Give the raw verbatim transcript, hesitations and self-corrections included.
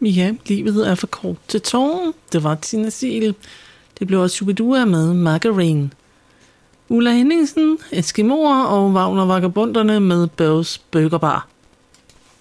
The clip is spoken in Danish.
Ja, livet er for kort til tårer. Det var Tina Siegel. Det blev også Shubidua med Margarine. Ulla Henningsen, Eskimoer og Wagner Vagabonderne med Børges Burgerbar.